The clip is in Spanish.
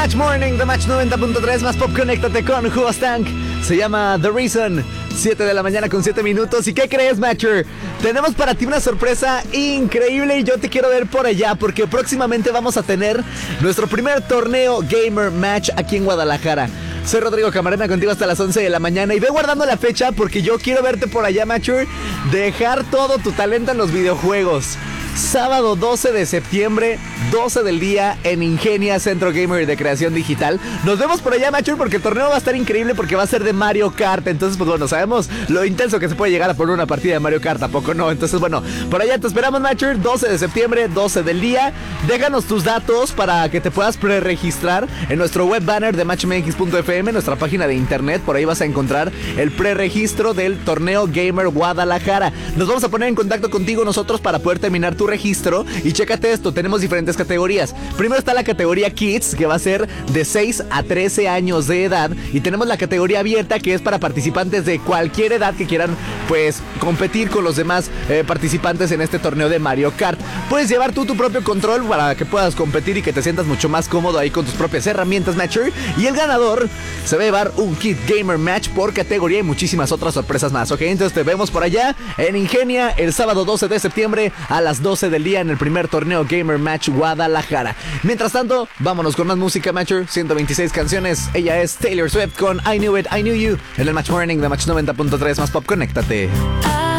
Match Morning, The Match 90.3, más pop, conéctate con Who Tank. Se llama The Reason, 7 de la mañana con 7 minutos. ¿Y qué crees, Matcher? Tenemos para ti una sorpresa increíble y yo te quiero ver por allá, porque próximamente vamos a tener nuestro primer torneo Gamer Match aquí en Guadalajara. Soy Rodrigo Camarena, contigo hasta las 11 de la mañana y ve guardando la fecha porque yo quiero verte por allá, Matcher. Dejar todo tu talento en los videojuegos. Sábado 12 de septiembre, 12 del día, en Ingenia, Centro Gamer de Creación Digital. Nos vemos por allá, Matcher, porque el torneo va a estar increíble porque va a ser de Mario Kart. Entonces, pues bueno, sabemos lo intenso que se puede llegar a poner una partida de Mario Kart, tampoco no. Entonces, bueno, por allá te esperamos, Matcher, 12 de septiembre, 12 del día. Déjanos tus datos para que te puedas preregistrar en nuestro web banner de matchmx.fm, nuestra página de internet. Por ahí vas a encontrar el preregistro del torneo Gamer Guadalajara. Nos vamos a poner en contacto contigo nosotros para poder terminar tu registro. Y chécate esto, tenemos diferentes categorías. Primero está la categoría Kids, que va a ser de 6 a 13 años de edad. Y tenemos la categoría abierta, que es para participantes de cualquier edad que quieran, pues, competir con los demás participantes en este torneo de Mario Kart. Puedes llevar tú tu propio control para que puedas competir y que te sientas mucho más cómodo ahí con tus propias herramientas, Matcher. Y el ganador se va a llevar un kit Gamer Match por categoría y muchísimas otras sorpresas más, ¿ok? Entonces te vemos por allá en Ingenia el sábado 12 de septiembre a las 12 del día en el primer torneo Gamer Match Guadalajara. Mientras tanto, vámonos con más música, Matcher. 126 canciones. Ella es Taylor Swift con I Knew It, I Knew You en el Match Morning de Match 90.3 más pop. Conéctate.